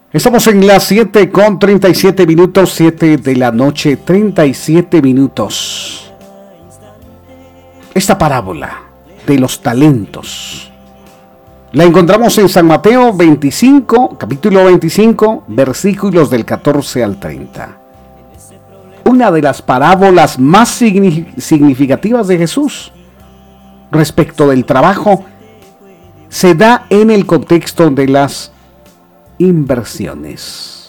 Estamos en las 7:37, 7 de la noche, 37 minutos. Esta parábola de los talentos la encontramos en San Mateo 25, capítulo 25, versículos del 14 al 30. Una de las parábolas más significativas de Jesús respecto del trabajo se da en el contexto de las inversiones.